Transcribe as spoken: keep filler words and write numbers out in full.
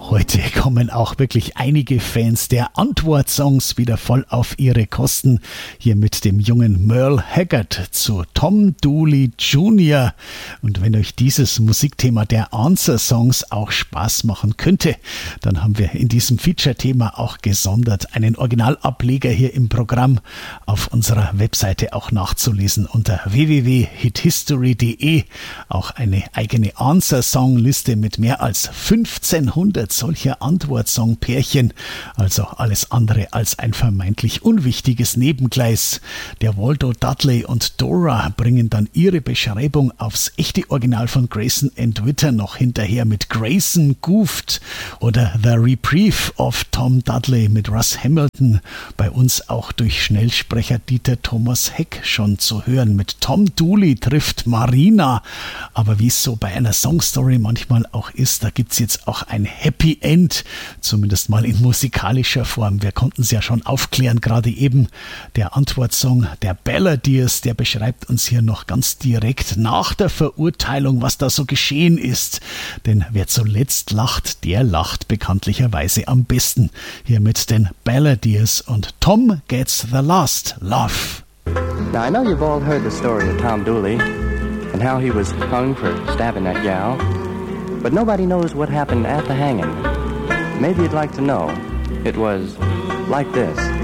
Heute kommen auch wirklich einige Fans der Antwort-Songs wieder voll auf ihre Kosten. Hier mit dem jungen Merle Haggard zu Tom Dooley Junior Und wenn euch dieses Musikthema der Answer-Songs auch Spaß machen könnte, dann haben wir in diesem Feature-Thema auch gesondert einen Originalableger hier im Programm auf unserer Webseite auch nachzulesen unter w w w punkt hit history punkt d e. Auch eine eigene Answer-Song-Liste mit mehr als fünfzehnhundert solcher Antwort-Song-Pärchen, also alles andere als ein vermeintlich unwichtiges Nebengleis. Der Waldo Dudley und Dora bringen dann ihre Beschreibung aufs echte Original von Grayson and Witter noch hinterher mit Grayson Goofed oder The Reprieve of Tom Dudley mit Russ Hamilton, bei uns auch durch Schnellsprecher Dieter Thomas Heck schon zu hören mit Tom Dooley trifft Marina. Aber wie es so bei einer Songstory manchmal auch ist, da gibt's jetzt auch ein Happy End, zumindest mal in musikalischer Form. Wir konnten es ja schon aufklären, gerade eben der Antwortsong der Balladeers, der beschreibt uns hier noch ganz direkt nach der Verurteilung, was da so geschehen ist. Denn wer zuletzt lacht, der lacht bekanntlicherweise am besten. Hier mit den Balladeers und Tom Gets the Last Laugh. Now, I know you've all heard the story of Tom Dooley and how he was hung for stabbing that gal, but nobody knows what happened at the hanging. Maybe you'd like to know. It was like this.